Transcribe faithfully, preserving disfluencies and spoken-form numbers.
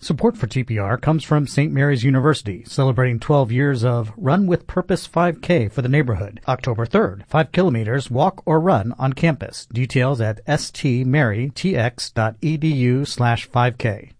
Support for T P R comes from Saint Mary's University, celebrating twelve years of Run with Purpose five K for the neighborhood. October third, five kilometers, walk or run on campus. Details at stmarytx.edu slash 5K.